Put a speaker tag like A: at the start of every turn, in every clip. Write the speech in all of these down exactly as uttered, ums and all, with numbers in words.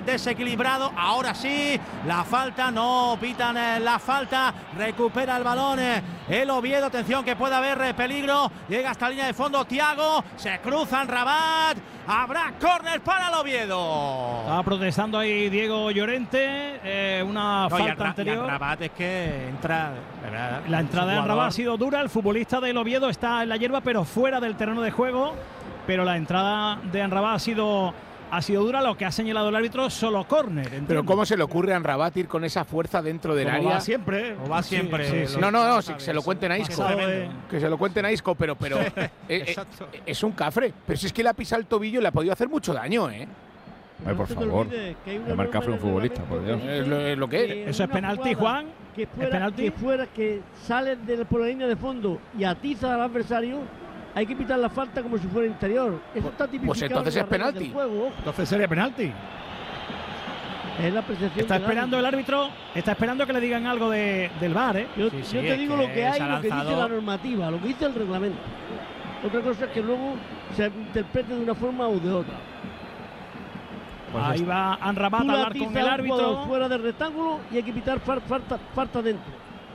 A: desequilibrado. Ahora sí, la falta, no pitan eh, la falta, recupera el balón eh, el Oviedo. Atención que puede haber eh, peligro, llega hasta la línea de fondo Thiago, se cruzan Rabat, habrá córner para el Oviedo.
B: Estaba protestando ahí Diego Llorente, eh, una
A: no,
B: falta
A: y el,
B: anterior.
A: Y el Rabat es que entra, ¿verdad?
B: La entrada de Rabat ha sido dura, el futbolista del Oviedo está en la hierba pero fuera del terreno de juego, pero la entrada de Rabat ha sido ha sido dura, lo que ha señalado el árbitro, solo córner. ¿Entiendes?
C: Pero ¿cómo se le ocurre a Rabat ir con esa fuerza dentro del
B: Como
C: área?
B: Va siempre.
A: O va siempre.
C: Sí, sí, sí. No, no, no, sí, que se lo cuenten a Isco.
B: De...
C: Que se lo cuenten a Isco, pero, pero eh, eh, es un cafre. Pero si es que le ha pisado el tobillo y le ha podido hacer mucho daño, ¿eh?
D: Ay, por favor. Le marca fue un futbolista, por Dios.
C: Es lo, es lo que es.
B: Eso es penalti, Juan.
E: Que fuera,
B: ¿Es penalti?
E: Que fuera que sale de, por la línea de fondo y atiza al adversario, hay que pitar la falta como si fuera interior. Eso está tipificado.
C: Pues entonces es penalti.
E: Juego.
B: Entonces sería penalti.
E: Es la percepción.
B: Está esperando el árbitro, está esperando que le digan algo de, del V A R, ¿eh?
E: Yo,
A: sí, sí,
E: yo te digo
A: que
E: lo que hay, lo que
A: lanzado...
E: dice la normativa, lo que dice el reglamento. Otra cosa es que luego se interprete de una forma u de otra.
B: Pues ahí va Amrabat a hablar con el árbitro.
E: Fuera del rectángulo y hay que pitar falta, falta dentro.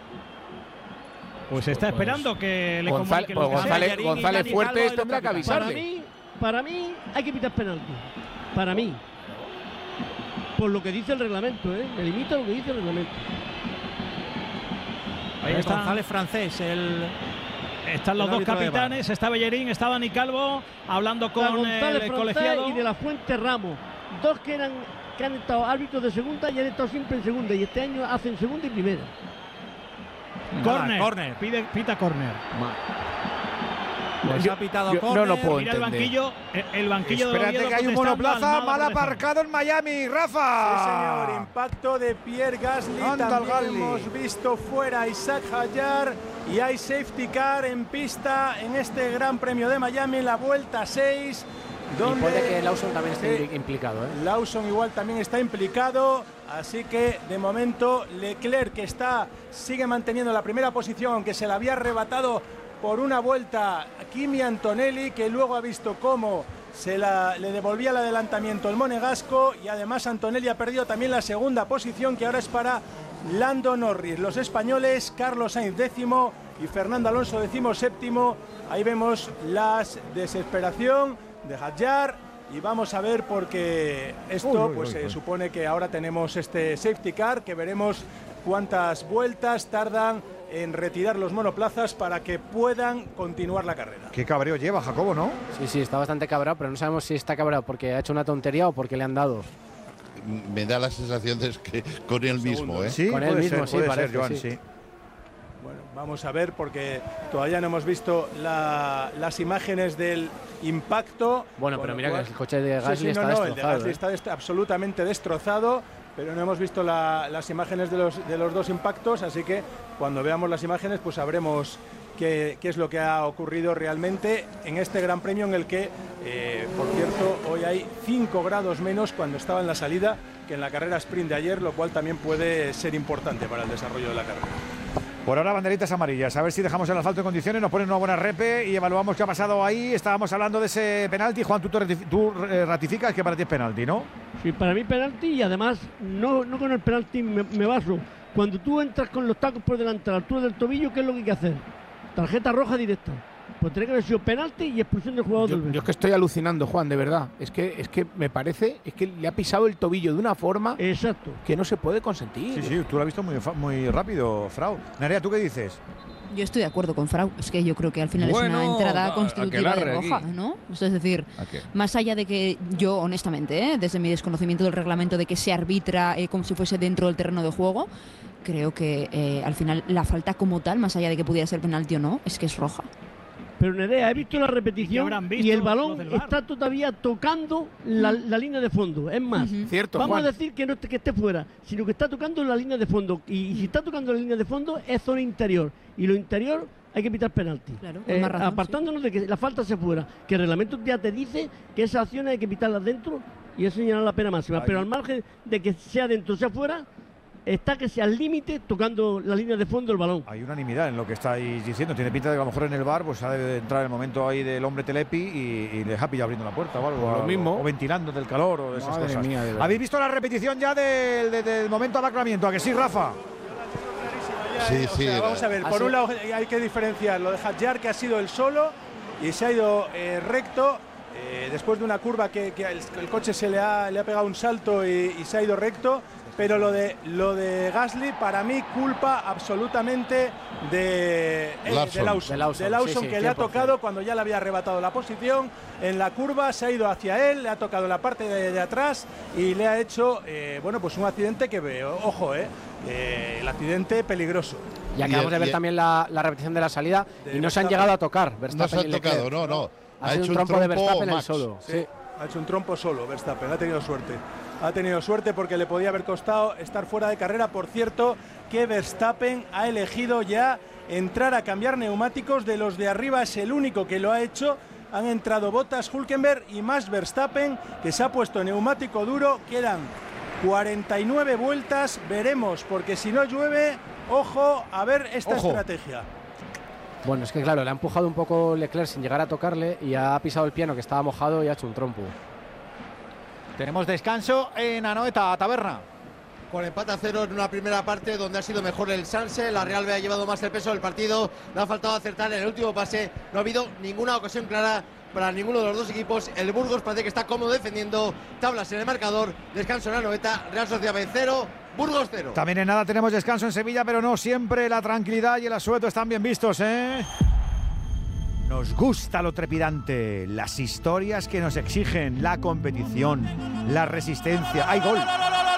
B: Pues está esperando pues, que le
C: González,
B: comunique
C: pues González, González Fuertes tendrá que avisarle.
E: Para mí, para mí hay que pitar penalti. Para mí. Por lo que dice el reglamento, ¿eh? Me limita lo que dice el reglamento.
A: Ahí está González francés, el...
B: Están los dos capitanes, está Bellerín, está Dani Calvo, hablando con el, el colegiado.
E: Y de la Fuente Ramos. Dos que, eran, que han estado árbitros de segunda y han estado siempre en segunda. Y este año hacen segunda y primera.
B: Corner, corner, pide, pita corner.
A: Pues
C: yo,
A: ha pitado
C: yo,
A: corner.
C: no lo puedo
B: Mira
C: entender.
B: el banquillo, el banquillo de
F: Espérate que hay un monoplaza mal aparcado en Miami, Rafa.
G: Sí, señor, impacto de Pierre Gasly.
F: Anda,
G: También
F: Gasly.
G: hemos visto fuera a Isaac Hadjar y hay safety car en pista en este Gran Premio de Miami, la vuelta seis. Donde
C: y puede que Lawson también esté eh, implicado. ¿eh?
G: Lawson igual también está implicado, así que de momento Leclerc, que está sigue manteniendo la primera posición, aunque se la había arrebatado por una vuelta a Kimi Antonelli, que luego ha visto cómo se la, le devolvía el adelantamiento el monegasco, y además Antonelli ha perdido también la segunda posición, que ahora es para Lando Norris. Los españoles, Carlos Sainz décimo y Fernando Alonso décimo séptimo. Ahí vemos la desesperación de Hadjar y vamos a ver, porque esto uy, uy, pues se eh, supone que ahora tenemos este safety car, que veremos cuántas vueltas tardan en retirar los monoplazas para que puedan continuar la carrera.
F: Qué cabreo lleva Jacobo, ¿no?
C: Sí, sí, está bastante cabreado, pero no sabemos si está cabreado porque ha hecho una tontería o porque le han dado.
H: Me da la sensación de que con él mismo, ¿eh?
F: Sí,
C: con él mismo,
F: ser,
C: sí, parece,
F: ser, Joan,
C: sí.
F: sí.
G: Bueno, vamos a ver, porque todavía no hemos visto la, las imágenes del impacto.
C: Bueno, pero mira cual, que el coche de Gasly sí, sí, está
G: no, no,
C: destrozado.
G: El de Gasly
C: ¿eh?
G: está dest absolutamente destrozado, pero no hemos visto la, las imágenes de los, de los dos impactos, así que cuando veamos las imágenes pues sabremos qué, qué es lo que ha ocurrido realmente en este Gran Premio, en el que, eh, por cierto, hoy hay cinco grados menos cuando estaba en la salida que en la carrera sprint de ayer, lo cual también puede ser importante para el desarrollo de la carrera.
F: Por ahora banderitas amarillas, a ver si dejamos el asfalto en condiciones, nos ponen una buena repe y evaluamos qué ha pasado ahí. Estábamos hablando de ese penalti. Juan, tú, tú ratificas que para ti es penalti, ¿no?
E: Sí, para mí penalti, y además no, no con el penalti me, me baso. Cuando tú entras con los tacos por delante a la altura del tobillo, ¿qué es lo que hay que hacer? Tarjeta roja directa. Pues tiene que haber sido penalti y expulsión del jugador
C: yo,
E: del
C: yo es que estoy alucinando, Juan, de verdad. Es que, es que me parece, es que le ha pisado el tobillo de una forma
E: exacto
C: que no se puede consentir.
F: Sí, sí, tú lo has visto muy, muy rápido, Frau. Nerea, ¿tú qué dices?
I: Yo estoy de acuerdo con Frau. Es que yo creo que al final bueno, es una entrada constitutiva de roja, aquí. ¿no? Es decir, más allá de que yo, honestamente, ¿eh? desde mi desconocimiento del reglamento de que se arbitra eh, como si fuese dentro del terreno de juego, creo que eh, al final la falta como tal, más allá de que pudiera ser penalti o no, es que es roja.
E: Pero Nerea, he visto la repetición y el balón está todavía tocando la, la línea de fondo. Es más,
C: uh-huh. Cierto,
E: vamos
C: Juan.
E: a decir que no que esté fuera, sino que está tocando la línea de fondo. Y, y si está tocando la línea de fondo, es zona interior. Y lo interior hay que pitar penalti.
I: Claro,
E: eh,
I: más razón,
E: apartándonos
I: sí.
E: de que la falta se fuera. Que el reglamento ya te dice que esas acciones hay que pitarlas dentro y es señalar la pena máxima. Ahí. Pero al margen de que sea dentro o sea fuera, está que sea al límite tocando la línea de fondo el balón.
F: Hay unanimidad en lo que estáis diciendo. Tiene pinta de que a lo mejor en el bar pues ha de entrar el momento ahí del hombre Telepi y, y les ha pillado abriendo la puerta o algo.
C: Lo
F: o,
C: mismo.
F: O ventilando del calor o de esas
C: Madre
F: cosas.
C: mía, de
F: ¿Habéis visto la repetición ya del, del, del momento de aclaramiento? ¿A que sí, Rafa?
H: Sí,
G: eh, o
H: sí.
G: sea, vamos a ver, por un lado hay que diferenciar lo de Hadjar, que ha sido el solo y se ha ido eh, recto. Eh, después de una curva que, que el, el coche se le ha, le ha pegado un salto y, y se ha ido recto, pero lo de lo de Gasly para mí culpa absolutamente de, eh,
H: Lawson.
G: de Lawson,
J: de Lawson,
G: de Lawson
J: sí, sí,
G: que le ha
J: cien por ciento.
G: tocado cuando ya le había arrebatado la posición en la curva, se ha ido hacia él, le ha tocado la parte de, de atrás y le ha hecho eh, bueno, pues un accidente que veo, ojo, eh, eh, el accidente peligroso.
J: Y acabamos
H: Y el-
J: de ver
H: y el-
J: también la, la repetición de la salida
G: De
J: y no se han
G: Verstappen.
J: llegado a tocar.
H: No
J: Verstappen
H: se ha
J: y Leclerc.
H: tocado, no, no.
J: Ha, sido un trompo de Verstappen el solo.
G: Sí,
J: Sí.
G: ha hecho un trompo solo Verstappen, ha tenido suerte. Ha tenido suerte porque le podía haber costado estar fuera de carrera. Por cierto, que Verstappen ha elegido ya entrar a cambiar neumáticos. De los de arriba es el único que lo ha hecho. Han entrado Bottas, Hülkenberg y Max Verstappen, que se ha puesto neumático duro. Quedan cuarenta y nueve vueltas, veremos, porque si no llueve, ojo a ver esta
F: Ojo.
G: estrategia.
J: Bueno, es que claro, le ha empujado un poco Leclerc sin llegar a tocarle y ha pisado el piano que estaba mojado y ha hecho un trompo.
K: Tenemos descanso en Anoeta, Taberna.
L: Con empate a cero en una primera parte donde ha sido mejor el Sanse, la Real B ha llevado más el peso del partido, le ha faltado acertar en el último pase, no ha habido ninguna ocasión clara para ninguno de los dos equipos. El Burgos parece que está cómodo defendiendo, tablas en el marcador, descanso en Anoeta, Real Sociedad B cero, Burgos cero.
F: También en nada tenemos descanso en Sevilla, pero no siempre la tranquilidad y el asueto están bien vistos, ¿eh? Nos gusta lo trepidante, las historias que nos exigen, la competición, la resistencia. ¡Hay gol!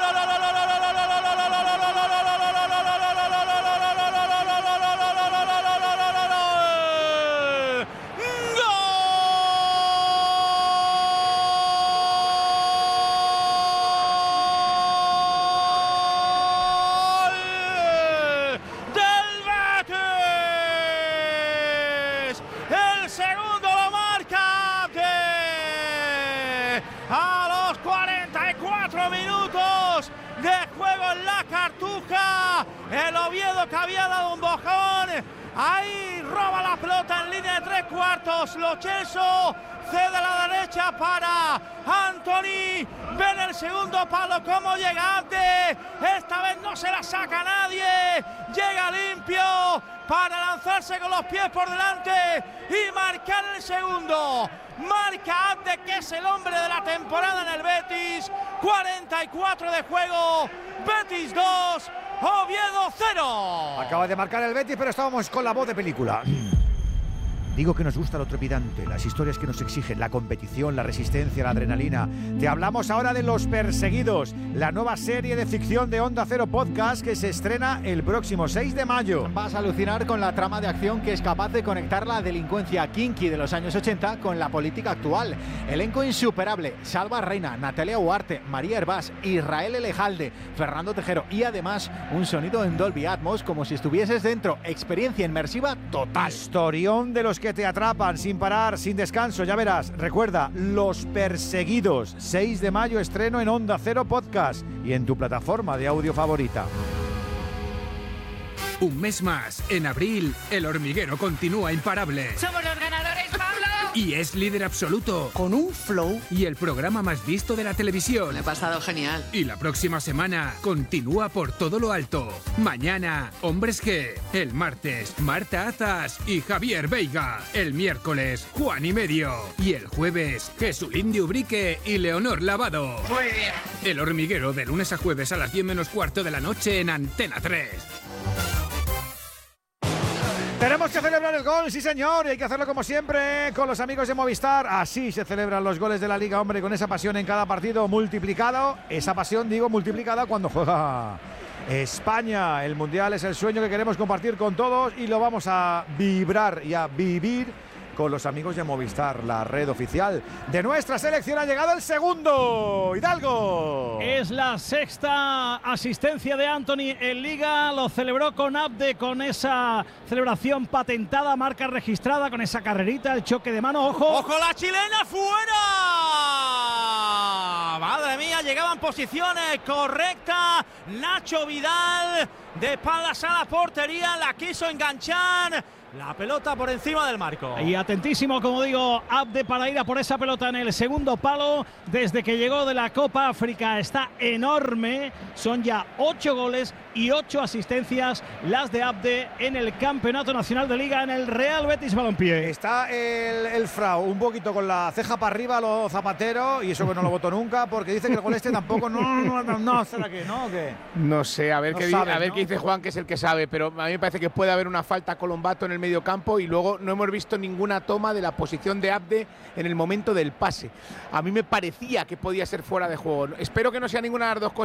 A: El segundo lo marca Abde. A los cuarenta y cuatro minutos de juego en la Cartuja. El Oviedo que había dado un bojón. Ahí roba la pelota en línea de tres cuartos. Lo Celso cede a la derecha para Anthony. Ven el segundo palo, cómo llega Abde. Esta vez no se la saca nadie. Llega limpio para lanzarse con los pies por delante y marcar el segundo. Marca Abde, que es el hombre de la temporada en el Betis. cuarenta y cuatro de juego. Betis dos, Oviedo cero.
F: Acaba de marcar el Betis, pero estábamos con la voz de película. Digo que nos gusta lo trepidante, las historias que nos exigen, la competición, la resistencia, la adrenalina. Te hablamos ahora de Los Perseguidos, la nueva serie de ficción de Onda Cero Podcast que se estrena el próximo seis de mayo.
K: Vas a alucinar con la trama de acción que es capaz de conectar la delincuencia kinky de los años ochenta con la política actual. Elenco insuperable: Salva Reina, Natalia Huarte, María Hervás, Israel Elejalde, Fernando Tejero y además un sonido en Dolby Atmos como si estuvieses dentro. Experiencia inmersiva total.
F: Historión de los que te atrapan sin parar, sin descanso, ya verás. Recuerda, Los Perseguidos, seis de mayo, estreno en Onda Cero Podcast y en tu plataforma de audio favorita.
M: Un mes más, en abril, El Hormiguero continúa imparable.
N: ¡Somos los ganadores, Pablo!
M: Y es líder absoluto.
N: Con un flow.
M: Y el programa más visto de la televisión.
N: Me he pasado genial.
M: Y la próxima semana continúa por todo lo alto. Mañana, Hombres G. El martes, Marta Azas y Javier Veiga. El miércoles, Juan y Medio. Y el jueves, Jesulín de Ubrique y Leonor Lavado.
N: Muy bien.
M: El Hormiguero, de lunes a jueves a las diez menos cuarto de la noche en Antena tres.
F: Tenemos que celebrar el gol, sí señor, y hay que hacerlo como siempre con los amigos de Movistar. Así se celebran los goles de la Liga, hombre, con esa pasión en cada partido multiplicado. Esa pasión, digo, multiplicada cuando juega España. El Mundial es el sueño que queremos compartir con todos y lo vamos a vibrar y a vivir con los amigos de Movistar, la red oficial de nuestra selección. Ha llegado el segundo, Hidalgo.
B: Es la sexta asistencia de Anthony en Liga, lo celebró con Abde, con esa celebración patentada, marca registrada, con esa carrerita, el choque de mano, ojo.
A: ¡Ojo la chilena fuera! Madre mía, llegaba en posiciones correctas Nacho Vidal, de espaldas a la portería, la quiso enganchar. La pelota por encima del marco.
B: Y atentísimo, como digo, Abde para ir a por esa pelota en el segundo palo. Desde que llegó de la Copa África está enorme. Son ya ocho goles y ocho asistencias las de Abde en el Campeonato Nacional de Liga en el Real Betis Balompié.
F: Está el, el Frau un poquito con la ceja para arriba, los zapateros, y eso que no lo votó nunca, porque dice que el gol este tampoco, no, no, no, no, ¿será que no? ¿Qué?
C: No sé, a ver,
F: no
C: qué,
F: sabe,
C: a ver
F: ¿no?
C: qué dice Juan, que es el que sabe, pero a mí me parece que puede haber una falta a Colombato en el medio campo y luego no hemos visto ninguna toma de la posición de Abde en el momento del pase. A mí me parecía que podía ser fuera de juego. Espero que no sea ninguna de las dos cosas.